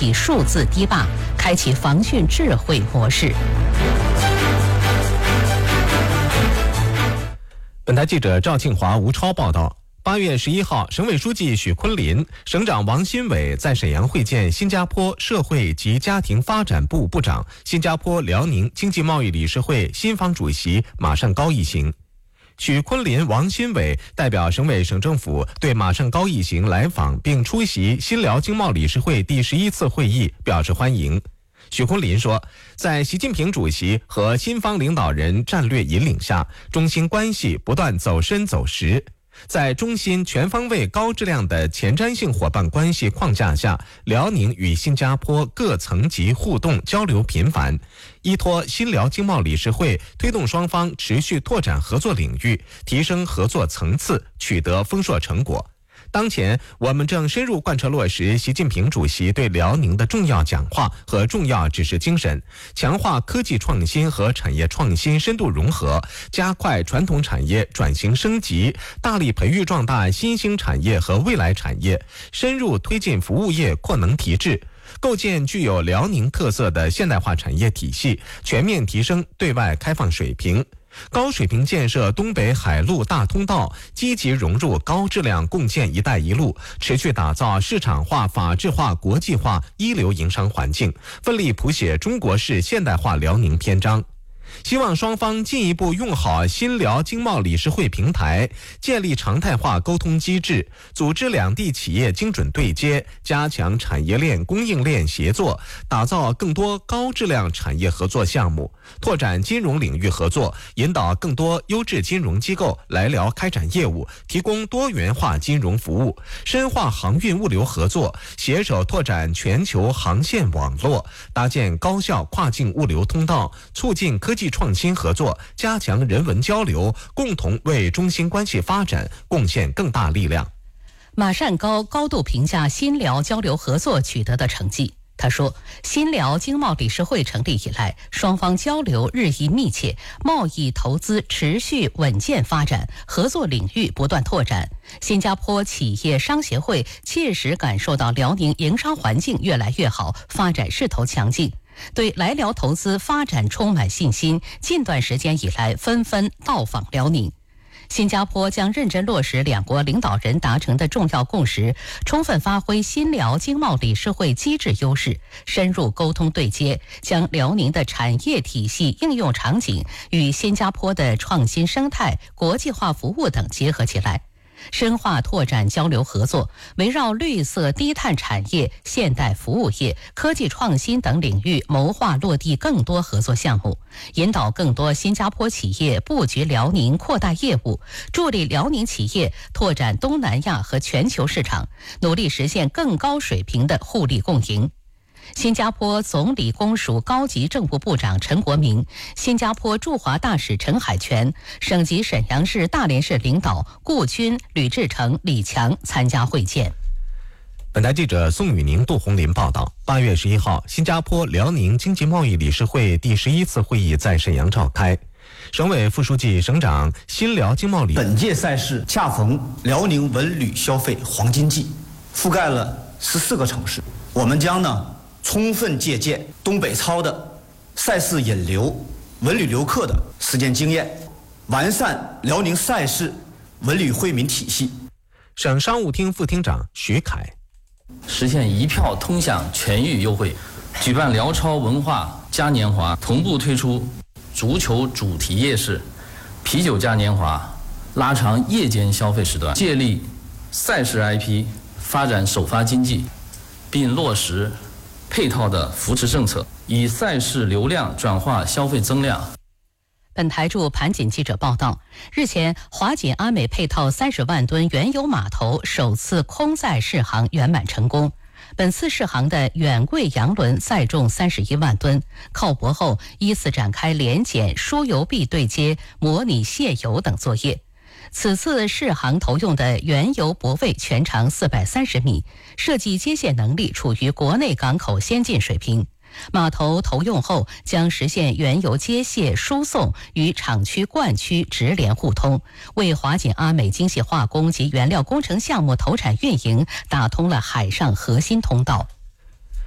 体数字堤坝，开启防汛智慧模式。 本台记者赵庆华、吴超报道。8月11号，省委书记许昆林、省长王新伟在沈阳会见新加坡社会及家庭发展部部长、新加坡辽宁经济贸易理事会新方主席马善高一行。许昆林、王新伟代表省委省政府对马善高一行来访并出席新辽经贸理事会第11次会议表示欢迎。许昆林说，在习近平主席和新方领导人战略引领下，中新关系不断走深走实。在中新全方位高质量的前瞻性伙伴关系框架下，辽宁与新加坡各层级互动交流频繁，依托新辽经贸理事会，推动双方持续拓展合作领域，提升合作层次，取得丰硕成果。当前，我们正深入贯彻落实习近平主席对辽宁的重要讲话和重要指示精神，强化科技创新和产业创新深度融合，加快传统产业转型升级，大力培育壮大新兴产业和未来产业，深入推进服务业扩能提质，构建具有辽宁特色的现代化产业体系，全面提升对外开放水平。高水平建设东北海陆大通道，积极融入高质量共建“一带一路”，持续打造市场化、法治化、国际化一流营商环境，奋力谱写中国式现代化辽宁篇章。希望双方进一步用好新辽经贸理事会平台，建立常态化沟通机制，组织两地企业精准对接，加强产业链供应链协作，打造更多高质量产业合作项目，拓展金融领域合作，引导更多优质金融机构来辽开展业务，提供多元化金融服务，深化航运物流合作，携手拓展全球航线网络，搭建高效跨境物流通道，促进科技创新合作，加强人文交流，共同为中新关系发展贡献更大力量。 马善高高度评价新辽交流合作取得的成绩。他说，新辽经贸理事会成立以来，双方交流日益密切，贸易投资持续稳健发展，合作领域不断拓展。新加坡企业商协会切实感受到辽宁营商环境越来越好，发展势头强劲，对来辽投资发展充满信心，近段时间以来纷纷到访辽宁。新加坡将认真落实两国领导人达成的重要共识，充分发挥新辽经贸理事会机制优势，深入沟通对接，将辽宁的产业体系应用场景与新加坡的创新生态、国际化服务等结合起来，深化拓展交流合作，围绕绿色低碳产业、现代服务业、科技创新等领域谋划落地更多合作项目，引导更多新加坡企业布局辽宁扩大业务，助力辽宁企业拓展东南亚和全球市场，努力实现更高水平的互利共赢。新加坡总理公署高级政务部长陈国明、新加坡驻华大使陈海泉、省级沈阳市大连市领导顾军、吕志成、李强参加会见。 本台记者宋宇宁、杜红林报道。8月11号，新加坡辽宁经济贸易理事会第11次会议在沈阳召开。省委副书记、省长新辽经贸理本届赛事恰逢辽宁文旅消费黄金季，覆盖了14个城市。我们将充分借鉴东北超的赛事引流、文旅游客的实践经验，完善辽宁赛事文旅惠民体系。 省商务厅副厅长徐凯， 实现一票通享全域优惠，举办辽超文化嘉年华，同步推出足球主题夜市、啤酒嘉年华，拉长夜间消费时段，借力赛事 IP 发展首发经济，并落实配套的扶持政策，以赛事流量转化消费增量。 本台驻盘锦记者报道，日前，华锦阿美配套30万吨原油码头首次空载试航圆满成功。本次试航的远贵洋轮载重31万吨，靠泊后依次展开联检、输油臂对接、模拟卸油等作业。此次试航投用的原油泊位全长430米，设计接卸能力处于国内港口先进水平。码头投用后将实现原油接卸、输送与厂区灌区直联互通，为华锦阿美精细化工及原料工程项目投产运营打通了海上核心通道。